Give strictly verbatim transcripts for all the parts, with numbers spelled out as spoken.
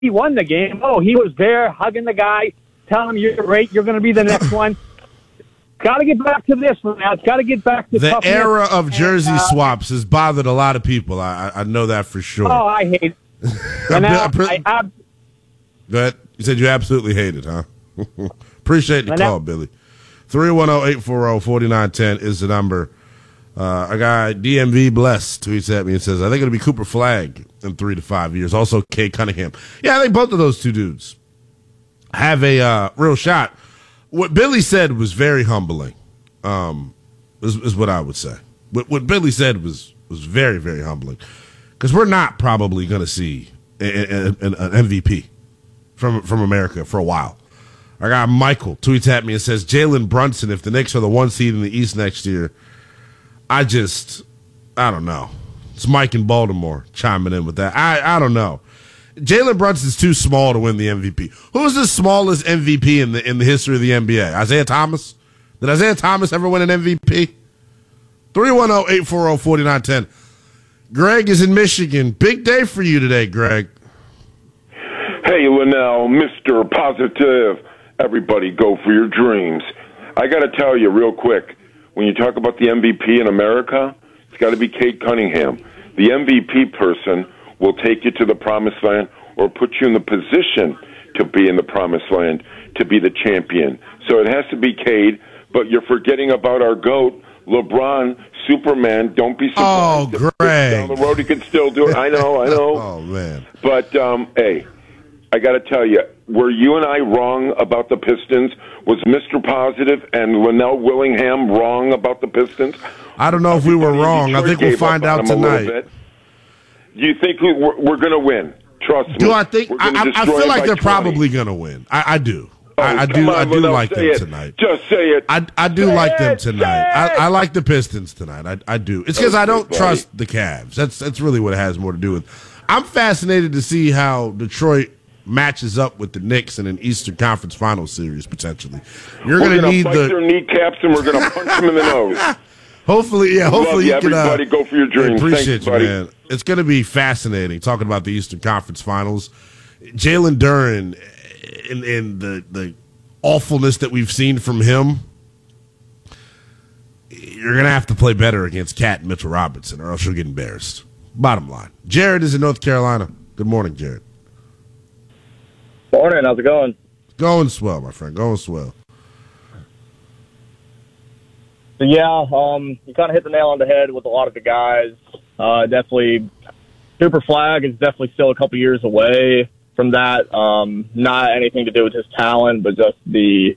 he won the game. Oh, he was there hugging the guy, telling him you're great, you're going to be the next one. Got to get back to this one now. It's got to get back to the toughness. era of jersey and, uh, swaps has bothered a lot of people. I, I know that for sure. Oh, I hate it. And now, I, I, Go ahead. You said you absolutely hate it, huh? Appreciate the and call, now, Billy. three one zero, eight four zero, four nine one zero is the number. Uh, a guy, D M V Bless, tweets at me and says, I think it'll be Cooper Flagg in three to five years. Also, Cade Cunningham. Yeah, I think both of those two dudes have a uh, real shot. What Billy said was very humbling, um, is, is what I would say. What, what Billy said was, was very, very humbling. Because we're not probably going to see an M V P from from America for a while. Our guy Michael tweets at me and says, Jalen Brunson, if the Knicks are the one seed in the East next year, I just, I don't know. It's Mike in Baltimore chiming in with that. I, I don't know. Jalen Brunson's too small to win the M V P. Who's the smallest M V P in the in the history of the N B A? Isaiah Thomas? Did Isaiah Thomas ever win an M V P? three one zero, eight four zero, four nine one zero. Greg is in Michigan. Big day for you today, Greg. Hey, Linnell, Mister Positive. Everybody go for your dreams. I got to tell you real quick, when you talk about the M V P in America, it's got to be Cade Cunningham. The M V P person will take you to the promised land or put you in the position to be in the promised land, to be the champion. So it has to be Cade, but you're forgetting about our GOAT, LeBron, Superman. Don't be surprised. Oh, Greg. Down the road, he can still do it. I know, I know. Oh, man. But, um, hey, I got to tell you, were you and I wrong about the Pistons? Was Mister Positive and Linnell Willingham wrong about the Pistons? I don't know if we were wrong. I think we'll find out tonight. Do you think we, we're, we're going to win? Trust me. Do I think? We're I, gonna I, I feel destroy like by they're twenty. probably going to win. I, I do. Oh, I, I come do. on, I do Linnell, like say them it. tonight. Just say it. I, I do Say like them it. tonight. Say I, it. I like the Pistons tonight. I, I do. It's because I don't buddy. trust the Cavs. That's that's really what it has more to do with. I'm fascinated to see how Detroit matches up with the Knicks in an Eastern Conference Finals series potentially. You're We're going to gonna need fight the. their kneecaps and we're going to punch them in the nose. Hopefully, yeah. Hopefully, Love you you, can. everybody. Uh, Go for your dreams. Appreciate Thanks, you, buddy. man. It's going to be fascinating talking about the Eastern Conference Finals. Jalen Duren and, and the the awfulness that we've seen from him. You're going to have to play better against Cat and Mitchell Robinson, or else you'll get embarrassed. Bottom line, Jared is in North Carolina. Good morning, Jared. Morning. How's it going? Going swell, my friend. Going swell. So, yeah, um, you kind of hit the nail on the head with a lot of the guys. Uh, definitely, Cooper Flagg is definitely still a couple years away from that. Um, not anything to do with his talent, but just the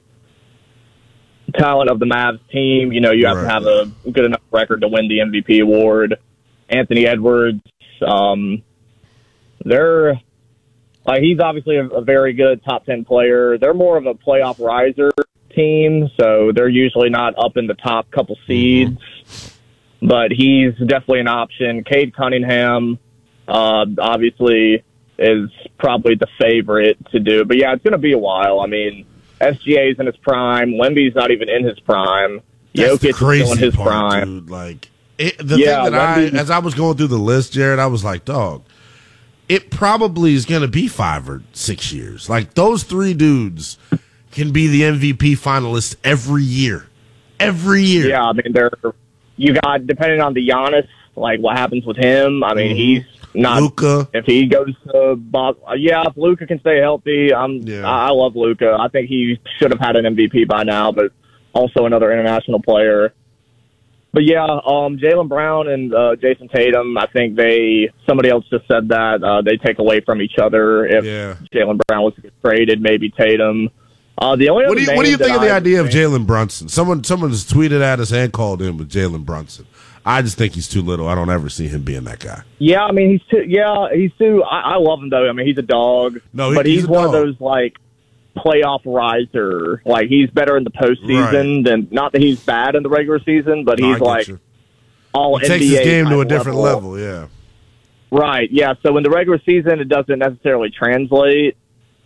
talent of the Mavs team. You know, you have Right. to have a good enough record to win the M V P award. Anthony Edwards, um, they're like he's obviously a, a very good top ten player. They're more of a playoff riser team, so they're usually not up in the top couple seeds. Mm-hmm. But he's definitely an option. Cade Cunningham, uh, obviously, is probably the favorite to do. But yeah, it's going to be a while. I mean, S G A's in his prime. Wemby's not even in his prime. That's the Jokic is crazy still in his part, prime. dude. Like it, the Yeah, thing that Wemby- I, as I was going through the list, Jared, I was like, dog, it probably is going to be five or six years. Like those three dudes can be the M V P finalists every year, every year. Yeah, I mean, they're you got depending on the Giannis, like what happens with him. I mean, Mhm. he's not Luka. if he goes to Boston. Yeah, if Luka can stay healthy, I'm. Yeah. I, I love Luka. I think he should have had an M V P by now, but also another international player. But yeah, um, Jaylen Brown and uh, Jason Tatum. I think they. Somebody else just said that uh, they take away from each other if Yeah. Jaylen Brown was to get traded. Maybe Tatum. Uh, the only What do other you What do you name think of that the I idea of think- Jalen Brunson? Someone Someone has tweeted at us and called in with Jalen Brunson. I just think he's too little. I don't ever see him being that guy. Yeah, I mean he's too. Yeah, he's too. I, I love him though. I mean he's a dog. No, he- but he's, he's a one dog. of those like playoff riser. Like he's better in the postseason Right. than not that he's bad in the regular season, but No, I he's get like you. all He N B A takes his game to type a different level. Yeah. Right. Yeah. So in the regular season, it doesn't necessarily translate.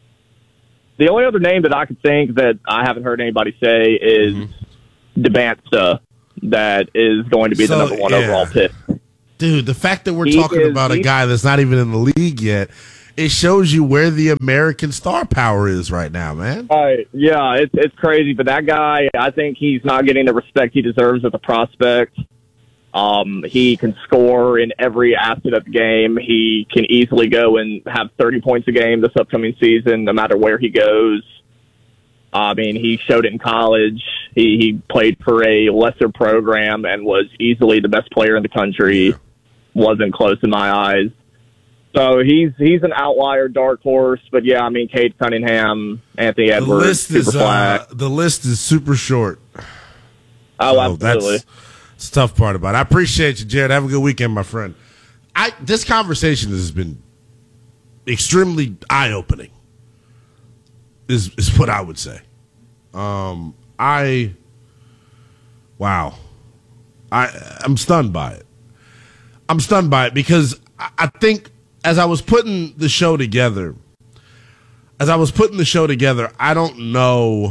The only other name that I could think that I haven't heard anybody say is mm-hmm. DeBansta, that is going to be So, the number one yeah. overall pick. Dude, the fact that we're He talking is- about a he- guy that's not even in the league yet it shows you where the American star power is right now, man. Right. Yeah, it's it's crazy. But that guy, I think he's not getting the respect he deserves as a prospect. Um, he can score in every asset of the game. He can easily go and have thirty points a game this upcoming season, no matter where he goes. I mean, he showed it in college. He, he played for a lesser program and was easily the best player in the country. Yeah. Wasn't close in my eyes. So he's he's an outlier, dark horse. But yeah, I mean, Cade Cunningham, Anthony Edwards, the list super is flag. uh, the list is super short. Oh, so absolutely. That's, that's the tough part about it. I appreciate you, Jared. Have a good weekend, my friend. I this conversation has been extremely eye-opening. Is is what I would say. Um, I wow, I I'm stunned by it. I'm stunned by it because I, I think as I was putting the show together, as I was putting the show together, I don't know.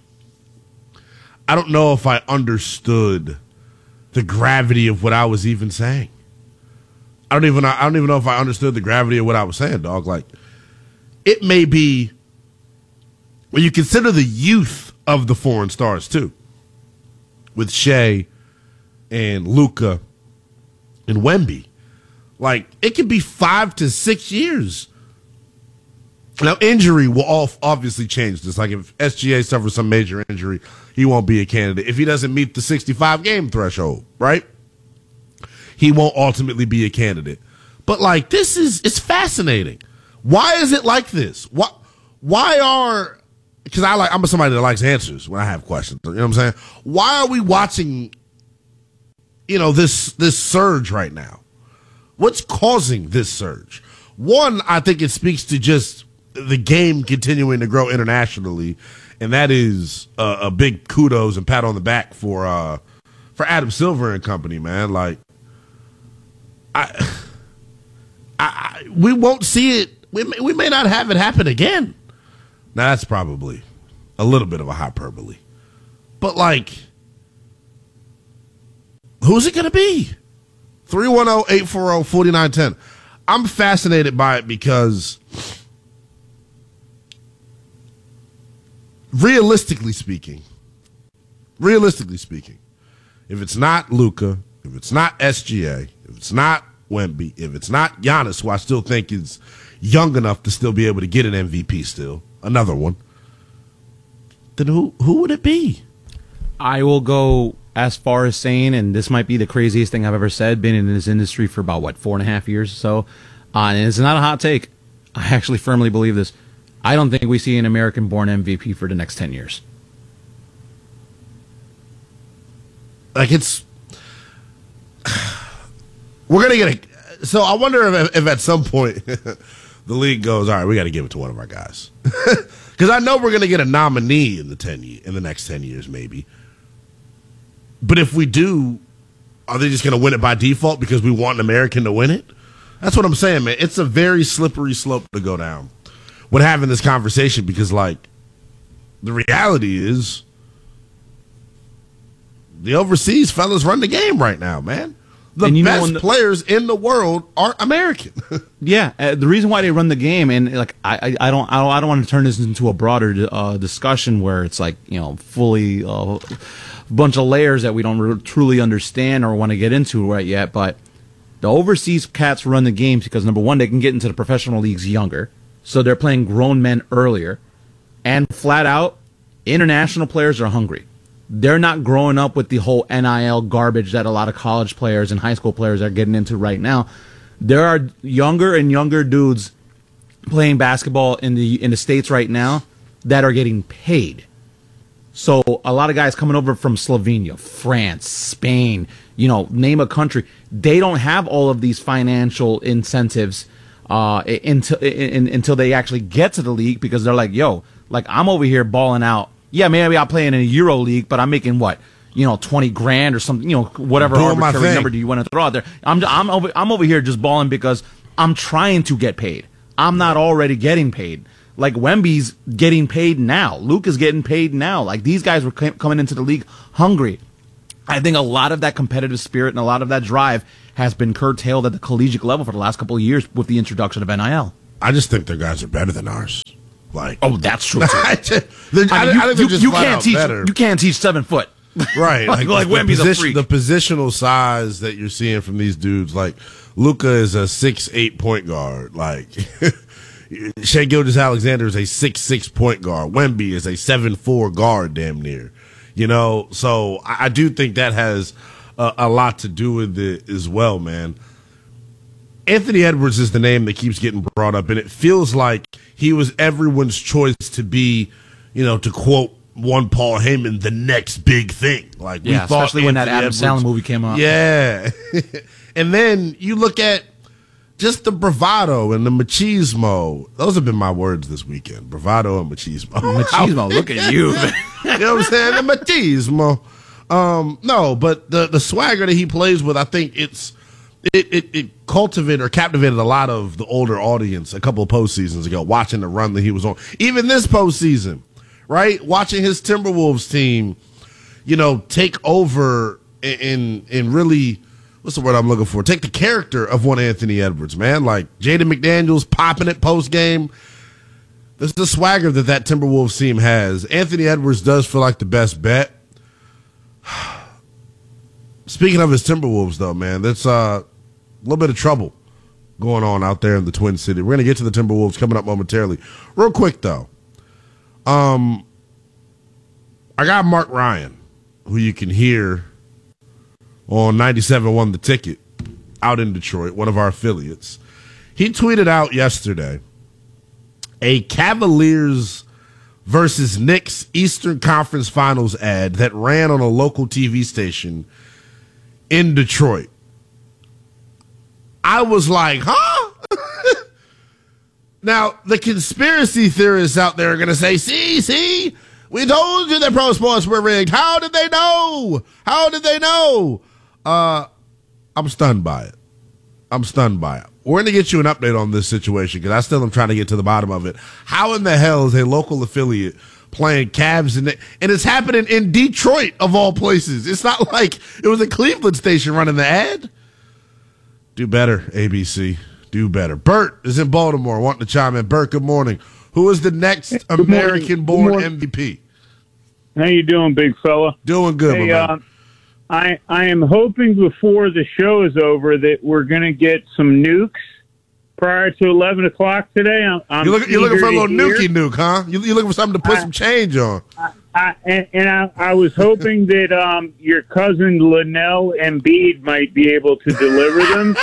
I don't know if I understood the gravity of what I was even saying. I don't even I don't even know if I understood the gravity of what I was saying, dog. Like, it may be when you consider the youth of the foreign stars too, with Shea and Luka and Wemby. Like, it could be five to six years. Now, injury will all obviously change this. Like, if S G A suffers some major injury, he won't be a candidate. If he doesn't meet the sixty-five game threshold, right? He won't ultimately be a candidate. But, like, this is, it's fascinating. Why is it like this? Why, why are, because I like, I'm somebody that likes answers when I have questions. You know what I'm saying? Why are we watching, you know, this, this surge right now? What's causing this surge? One, I think it speaks to just the game continuing to grow internationally, and that is a, a big kudos and pat on the back for uh, for Adam Silver and company, man. Like, I, I, I we won't see it. We may, we may not have it happen again. Now, that's probably a little bit of a hyperbole, but like, who's it going to be? three one zero, eight four zero, four nine one zero. I'm fascinated by it because, realistically speaking, realistically speaking, if it's not Luka, if it's not S G A, if it's not Wemby, if it's not Giannis, who I still think is young enough to still be able to get an M V P still, another one, then who who would it be? I will go as far as saying, and this might be the craziest thing I've ever said, been in this industry for about, what, four and a half years or so, uh, and it's not a hot take. I actually firmly believe this. I don't think we see an American-born M V P for the next ten years. Like, it's... We're going to get a... So I wonder if, if at some point the league goes, all right, we got to give it to one of our guys. Because I know we're going to get a nominee in the ten year, in the next ten years, maybe. But if we do, are they just going to win it by default because we want an American to win it? That's what I'm saying, man. It's a very slippery slope to go down when having this conversation because, like, the reality is the overseas fellas run the game right now, man. The best the, players in the world are American. Yeah, uh, the reason why they run the game, and like I, I, I don't, I don't, I don't want to turn this into a broader uh, discussion where it's like, you know, fully. Uh, bunch of layers that we don't really, truly understand or want to get into right yet, but the overseas cats run the games because, number one, they can get into the professional leagues younger, so they're playing grown men earlier, and flat out, international players are hungry. They're not growing up with the whole N I L garbage that a lot of college players and high school players are getting into right now. There are younger and younger dudes playing basketball in the in the States right now that are getting paid. So a lot of guys coming over from Slovenia, France, Spain, you know, name a country, they don't have all of these financial incentives uh, until in, until they actually get to the league because they're like, yo, like I'm over here balling out. Yeah, maybe I'll play in a Euro league, but I'm making what, you know, twenty grand or something, you know, whatever arbitrary number do you want to throw out there. I'm I'm over I'm over here just balling because I'm trying to get paid. I'm not already getting paid. Like, Wemby's getting paid now. Luka's getting paid now. Like, these guys were coming into the league hungry. I think a lot of that competitive spirit and a lot of that drive has been curtailed at the collegiate level for the last couple of years with the introduction of N I L. I just think their guys are better than ours. Like, oh, that's true. Too. I, just, I, mean, I, you, I think you, they're just you flat can't out teach. better. You can't teach seven foot. Right, like, like, like the, Wemby's a position, freak. the positional size that you're seeing from these dudes. Like Luka is a six eight point guard. Like Shai Gilgeous-Alexander is a six six point guard. Wemby is a seven four guard, damn near. You know, so I, I do think that has a, a lot to do with it as well, man. Anthony Edwards is the name that keeps getting brought up, and it feels like he was everyone's choice to be, you know, to quote one Paul Heyman, the next big thing. Like, yeah, we thought especially when that Anthony Adam Edwards, Sandler movie came out. Yeah. And then you look at just the bravado and the machismo. Those have been my words this weekend. Bravado and machismo. Machismo, look at you. Man. You know what I'm saying? The machismo. Um, no, but the, the swagger that he plays with, I think it's it, it, it cultivated or captivated a lot of the older audience a couple of postseasons ago, watching the run that he was on. Even this postseason, right? Watching his Timberwolves team, you know, take over and and really, what's the word I'm looking for? Take the character of one Anthony Edwards, man. Like Jaden McDaniels popping it post game. This is the swagger that that Timberwolves team has. Anthony Edwards does feel like the best bet. Speaking of his Timberwolves, though, man, that's uh, a little bit of trouble going on out there in the Twin City. We're going to get to the Timberwolves coming up momentarily. Real quick, though. Um, I got Mark Ryan, who you can hear on ninety-seven point one The Ticket out in Detroit, one of our affiliates. He tweeted out yesterday a Cavaliers versus Knicks Eastern Conference Finals ad that ran on a local T V station in Detroit. I was like, huh? Now, the conspiracy theorists out there are going to say, see, see, we told you that pro sports were rigged. How did they know? How did they know? Uh, I'm stunned by it. I'm stunned by it. We're going to get you an update on this situation because I still am trying to get to the bottom of it. How in the hell is a local affiliate playing Cavs and and it's happening in Detroit of all places? It's not like it was a Cleveland station running the ad. Do better, A B C. Do better. Bert is in Baltimore wanting to chime in. Bert, good morning. Who is the next American-born M V P? How you doing, big fella? Doing good, hey, my man. Uh, I I am hoping before the show is over that we're going to get some nukes prior to eleven o'clock today. I'm, I'm you're, look, you're looking for a little hear. nukey nuke, huh? You, you're looking for something to put I, some change on. I, I, and and I, I was hoping that um, your cousin Linnell Embiid might be able to deliver them.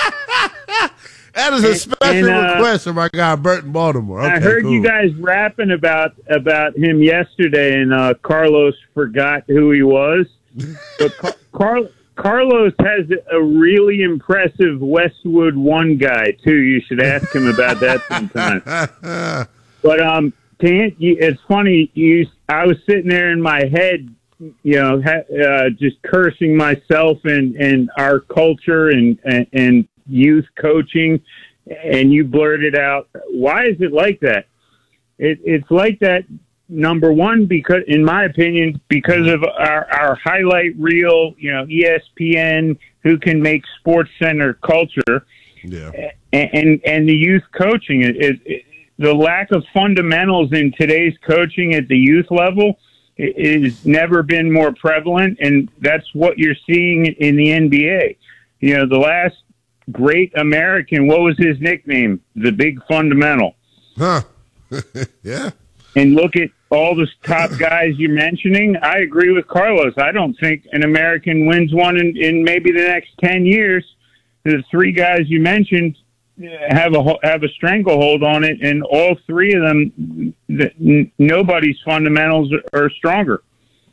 That is a special and, uh, request from my guy Bert in Baltimore. Okay, I heard cool. you guys rapping about about him yesterday, and uh, Carlos forgot who he was. But Car- Car- Carlos has a really impressive Westwood One guy too. You should ask him about that sometime. But um, can't you, it's funny. You, I was sitting there in my head, you know, ha- uh, just cursing myself and, and our culture and, and and youth coaching, and you blurted out, "Why is it like that?" It, it's like that. Number one, because in my opinion, because of our, our highlight reel, you know, E S P N, who can make Sports Center culture, yeah, and and, and the youth coaching, it, it, it, the lack of fundamentals in today's coaching at the youth level is never been more prevalent, and that's what you're seeing in the N B A. You know, the last great American, what was his nickname? The Big Fundamental. Huh? Yeah. And look at all the top guys you're mentioning. I agree with Carlos. I don't think an American wins one in, in maybe the next ten years. The three guys you mentioned have a have a stranglehold on it, and all three of them, the, nobody's fundamentals are stronger.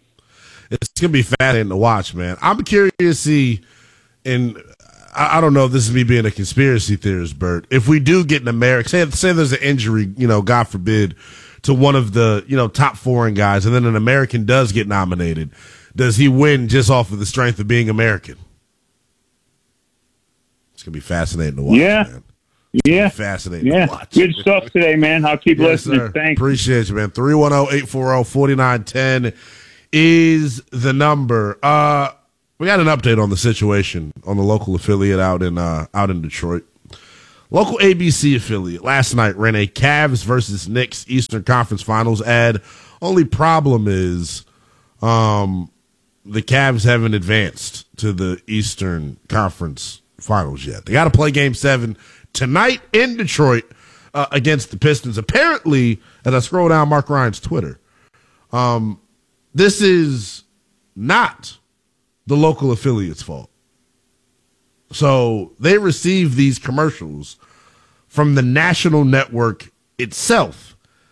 It's going to be fascinating to watch, man. I'm curious to see, and I, I don't know if this is me being a conspiracy theorist, Bert. If we do get an American, say, say there's an injury, you know, God forbid, to one of the, you know, top foreign guys, and then an American does get nominated, does he win just off of the strength of being American? It's going to be fascinating to watch, yeah. man. Yeah. Fascinating yeah. to watch. Good stuff today, man. I'll keep yes, listening. Sir. Thanks. Appreciate you, man. three one zero, eight four zero, four nine one zero is the number. Uh, we got an update on the situation on the local affiliate out in uh, out in Detroit. Local A B C affiliate last night ran a Cavs versus Knicks Eastern Conference Finals ad. Only problem is um, the Cavs haven't advanced to the Eastern Conference Finals yet. They got to play Game seven tonight in Detroit uh, against the Pistons. Apparently, as I scroll down Mark Ryan's Twitter, um, this is not the local affiliate's fault. So they receive these commercials from the national network itself.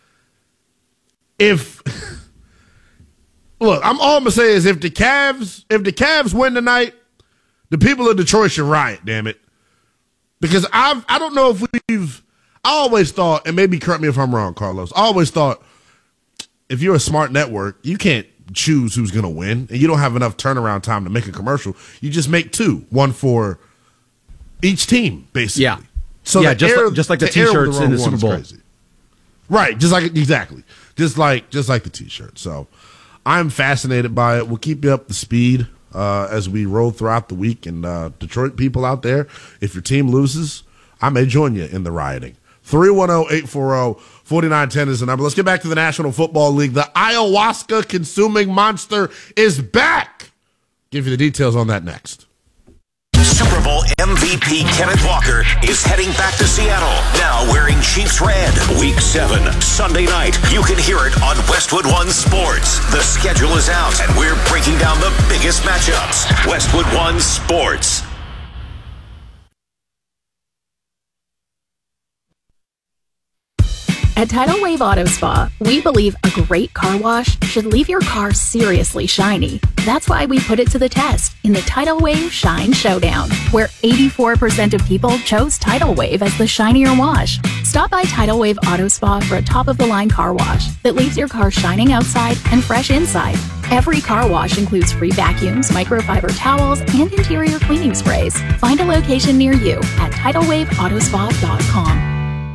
If look, I'm all I'm gonna say is if the Cavs, if the Cavs win tonight, the people of Detroit should riot. Damn it, because I've I don't know if we've. I always thought, and maybe correct me if I'm wrong, Carlos. I always thought if you're a smart network, you can't choose who's gonna win, and you don't have enough turnaround time to make a commercial. You just make two, one for each team, basically. Yeah. So yeah, the just air, like, just like the the air with T-shirts the in the wrong Super one Bowl. is crazy. Right, just like exactly, just like just like the T-shirt. So I'm fascinated by it. We'll keep you up to speed uh, as we roll throughout the week. And uh, Detroit people out there, if your team loses, I may join you in the rioting. three one zero, eight four zero, four nine one zero is the number. Let's get back to the National Football League. The ayahuasca consuming monster is back. Give you the details on that next. Super Bowl M V P Kenneth Walker is heading back to Seattle, now wearing Chiefs red. Week seven, Sunday night. You can hear it on Westwood One Sports. The schedule is out, and we're breaking down the biggest matchups. Westwood One Sports. At Tidal Wave Auto Spa, we believe a great car wash should leave your car seriously shiny. That's why we put it to the test in the Tidal Wave Shine Showdown, where eighty-four percent of people chose Tidal Wave as the shinier wash. Stop by Tidal Wave Auto Spa for a top-of-the-line car wash that leaves your car shining outside and fresh inside. Every car wash includes free vacuums, microfiber towels, and interior cleaning sprays. Find a location near you at tidal wave auto spa dot com.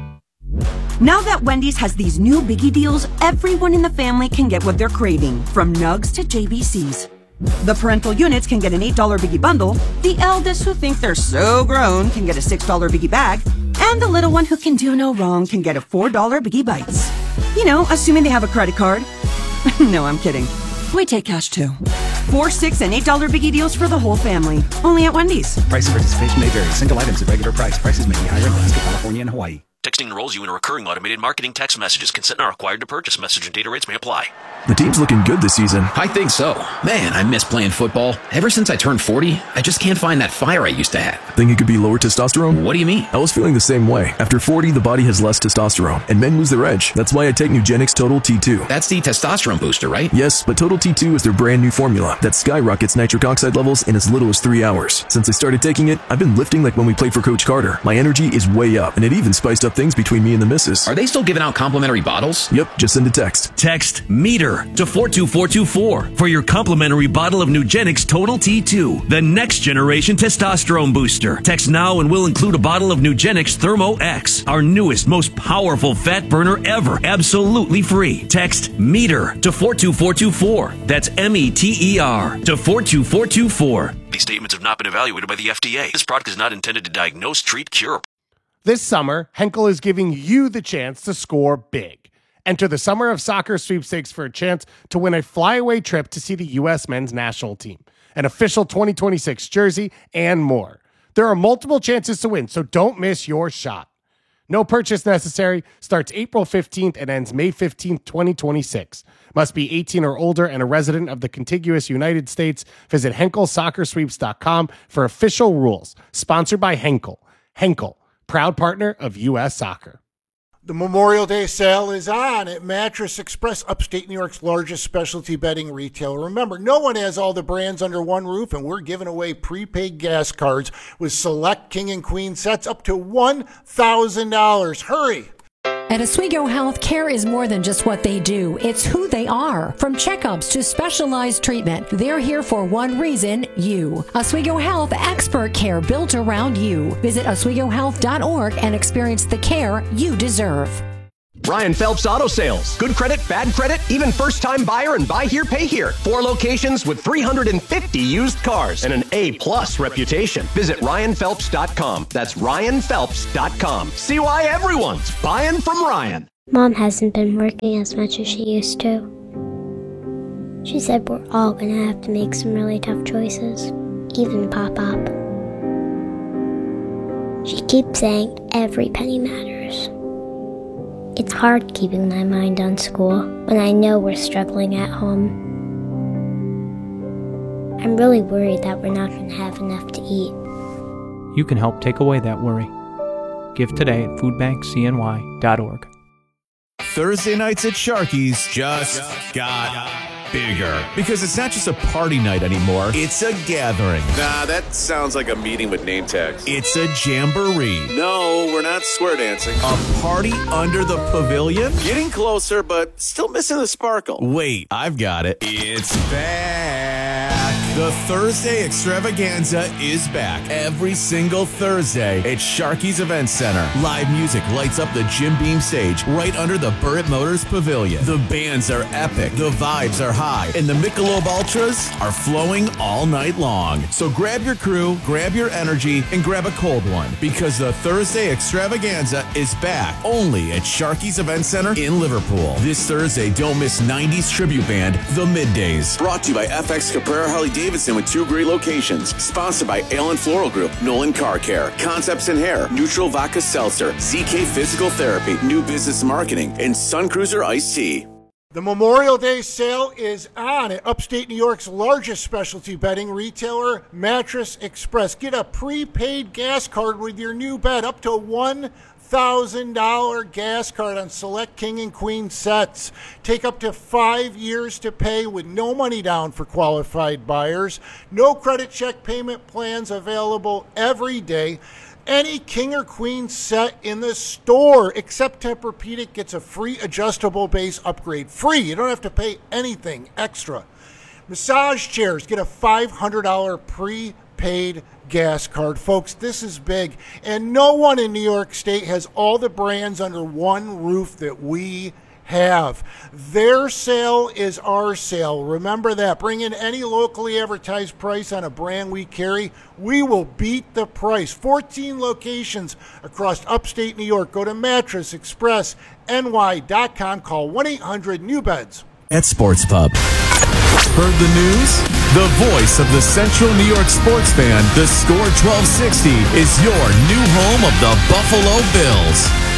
Now that Wendy's has these new biggie deals, everyone in the family can get what they're craving, from nugs to J B Cs. The parental units can get an eight dollar biggie bundle, the eldest who think they're so grown can get a six dollar biggie bag, and the little one who can do no wrong can get a four dollar biggie bites. You know, assuming they have a credit card. No, I'm kidding. We take cash too. Four, six, and eight dollar biggie deals for the whole family. Only at Wendy's. Price and participation may vary. Single items at regular price. Prices may be higher in Alaska, California, and Hawaii. Texting enrolls you in a recurring automated marketing text messages. Consent not required to purchase. Message and data rates may apply. The team's looking good this season. I think so. Man, I miss playing football. Ever since I turned forty, I just can't find that fire I used to have. Think it could be lower testosterone? What do you mean? I was feeling the same way. After forty, the body has less testosterone, and men lose their edge. That's why I take Nugenix Total T two. That's the testosterone booster, right? Yes, but Total T two is their brand new formula that skyrockets nitric oxide levels in as little as three hours. Since I started taking it, I've been lifting like when we played for Coach Carter. My energy is way up, and it even spiced up things between me and the missus. Are they still giving out complimentary bottles? Yep, just send a text. Text METER to four two four two four for your complimentary bottle of Nugenix Total T two, the next generation testosterone booster. Text now and we'll include a bottle of Nugenix Thermo X, our newest, most powerful fat burner ever, absolutely free. Text METER to four two four two four. That's M E T E R to four two four two four. These statements have not been evaluated by the F D A. This product is not intended to diagnose, treat, cure. This summer, Henkel is giving you the chance to score big. Enter the Summer of Soccer sweepstakes for a chance to win a flyaway trip to see the U S men's national team, an official twenty twenty-six jersey, and more. There are multiple chances to win, so don't miss your shot. No purchase necessary. Starts April fifteenth and ends May fifteenth, twenty twenty-six. Must be eighteen or older and a resident of the contiguous United States. Visit henkel soccer sweeps dot com for official rules. Sponsored by Henkel. Henkel, proud partner of U S Soccer. The Memorial Day sale is on at Mattress Express, upstate New York's largest specialty bedding retailer. Remember, no one has all the brands under one roof, and we're giving away prepaid gas cards with select king and queen sets up to one thousand dollars. Hurry! At Oswego Health, care is more than just what they do. It's who they are. From checkups to specialized treatment, they're here for one reason, you. Oswego Health, expert care built around you. Visit oswego health dot org and experience the care you deserve. Ryan Phelps Auto Sales. Good credit, bad credit, even first-time buyer and buy here, pay here. Four locations with three hundred fifty used cars and an A-plus reputation. Visit Ryan Phelps dot com. That's Ryan Phelps dot com. See why everyone's buying from Ryan. Mom hasn't been working as much as she used to. She said we're all gonna have to make some really tough choices, even Pop-Pop. She keeps saying every penny matters. It's hard keeping my mind on school when I know we're struggling at home. I'm really worried that we're not going to have enough to eat. You can help take away that worry. Give today at food bank c n y dot org. Thursday nights at Sharky's just got bigger. Because it's not just a party night anymore, it's a gathering. Nah, that sounds like a meeting with name tags. It's a jamboree. No, we're not square dancing. A party under the pavilion? Getting closer, but still missing the sparkle. Wait, I've got it. It's back. The Thursday extravaganza is back every single Thursday at Sharky's Event Center. Live music lights up the Jim Beam stage right under the Burritt Motors Pavilion. The bands are epic, the vibes are high, and the Michelob Ultras are flowing all night long. So grab your crew, grab your energy, and grab a cold one, because the Thursday extravaganza is back only at Sharky's Event Center in Liverpool. This Thursday, don't miss nineties tribute band, The Middays. Brought to you by F X Caprera Harley Davidson with two great locations. Sponsored by Allen Floral Group, Nolan Car Care, Concepts in Hair, Neutral Vodka Seltzer, Z K Physical Therapy, New Business Marketing, and Sun Cruiser Iced Tea. The Memorial Day sale is on at upstate New York's largest specialty bedding retailer, Mattress Express. Get a prepaid gas card with your new bed, up to one thousand dollars gas card on select king and queen sets. Take up to five years to pay with no money down for qualified buyers. No credit check payment plans available every day. Any king or queen set in the store except Tempur-Pedic gets a free adjustable base upgrade. Free. You don't have to pay anything extra. Massage chairs get a five hundred dollars prepaid gas card. Folks, this is big. And no one in New York State has all the brands under one roof that we have. Their sale is our sale. Remember that. Bring in any locally advertised price on a brand we carry. We will beat the price. fourteen locations across upstate New York. Go to mattress express n y dot com. Call one eight hundred new beds. At Sports Pub. Heard the news? The voice of the Central New York sports fan, the Score twelve sixty, is your new home of the Buffalo Bills.